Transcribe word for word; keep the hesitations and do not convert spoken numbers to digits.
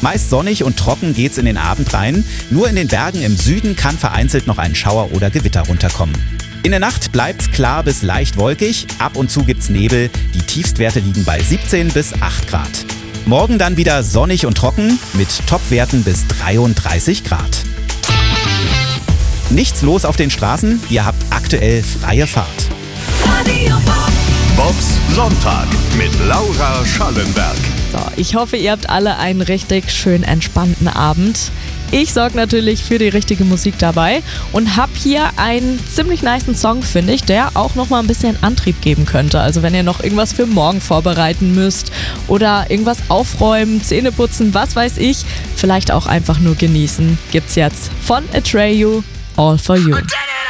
Meist sonnig und trocken geht's in den Abend rein. Nur in den Bergen im Süden kann vereinzelt noch ein Schauer oder Gewitter runterkommen. In der Nacht bleibt's klar bis leicht wolkig. Ab und zu gibt's Nebel. Die Tiefstwerte liegen bei siebzehn bis acht Grad. Morgen dann wieder sonnig und trocken mit Topwerten bis dreiunddreißig Grad. Nichts los auf den Straßen. Ihr habt aktuell freie Fahrt. Bobs Sonntag mit Laura Schallenberg. So, ich hoffe, ihr habt alle einen richtig schön entspannten Abend. Ich sorge natürlich für die richtige Musik dabei und habe hier einen ziemlich nicen Song, finde ich, der auch nochmal ein bisschen Antrieb geben könnte. Also wenn ihr noch irgendwas für morgen vorbereiten müsst oder irgendwas aufräumen, Zähne putzen, was weiß ich, vielleicht auch einfach nur genießen, gibt's jetzt von Atreyu, All For You.